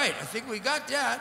right, I think we got that.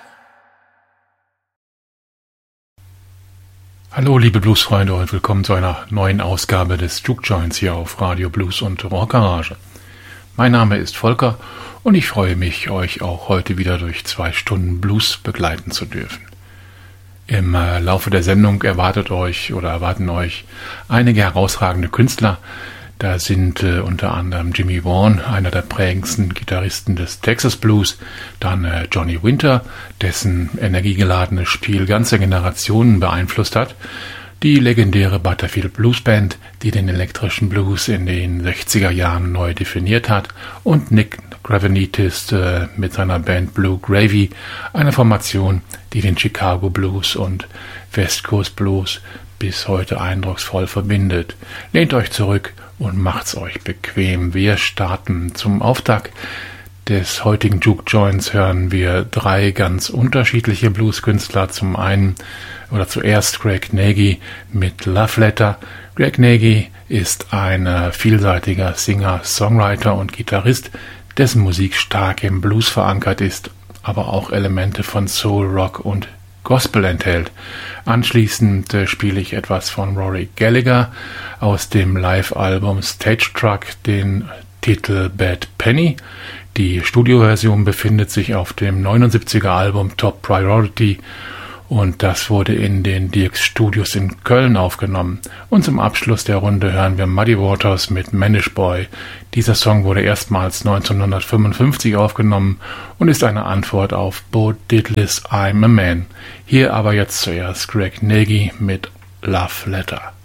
Hallo liebe Bluesfreunde und willkommen zu einer neuen Ausgabe des Juke Joints hier auf Radio Blues und Rock Garage. Mein Name ist Volker und ich freue mich, euch auch heute wieder durch 2 Stunden Blues begleiten zu dürfen. Im Laufe der Sendung erwarten euch einige herausragende Künstler. Da sind unter anderem Jimmy Vaughan, einer der prägendsten Gitarristen des Texas Blues, dann Johnny Winter, dessen energiegeladenes Spiel ganze Generationen beeinflusst hat, die legendäre Butterfield Blues Band, die den elektrischen Blues in den 60er Jahren neu definiert hat, und Nick Gravenites mit seiner Band Blue Gravy, eine Formation, die den Chicago Blues und West Coast Blues bis heute eindrucksvoll verbindet. Lehnt euch zurück und macht's euch bequem. Wir starten. Zum Auftakt des heutigen Juke Joints hören wir 3 ganz unterschiedliche Blueskünstler. Zuerst Greg Nagy mit Love Letter. Greg Nagy ist ein vielseitiger Singer, Songwriter und Gitarrist, dessen Musik stark im Blues verankert ist, aber auch Elemente von Soul, Rock und Gospel enthält. Anschließend spiele ich etwas von Rory Gallagher aus dem Live-Album Stage Truck, den Titel Bad Penny. Die Studioversion befindet sich auf dem 79er Album Top Priority und das wurde in den Dierks Studios in Köln aufgenommen. Und zum Abschluss der Runde hören wir Muddy Waters mit Manish Boy. Dieser Song wurde erstmals 1955 aufgenommen und ist eine Antwort auf Bo Diddley's I'm a Man. Hier aber jetzt zuerst Greg Nagy mit Love Letter.